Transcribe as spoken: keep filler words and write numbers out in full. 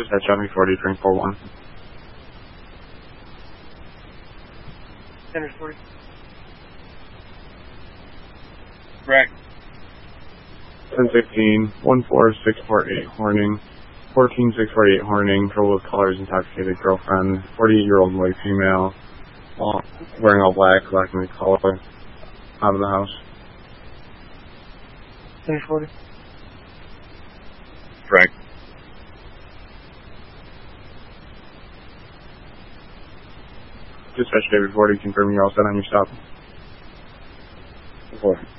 Dispatch Avenue forty, train four one. Center forty. Correct. ten sixteen, one four six four eight Horning. fourteen six four eight Horning, trouble with callers, intoxicated girlfriend, forty-eight-year-old white female, all, wearing all black, lacking the collar, out of the house. Center forty. Correct. Dispatch David forty, confirming you're all set on your stop. Before.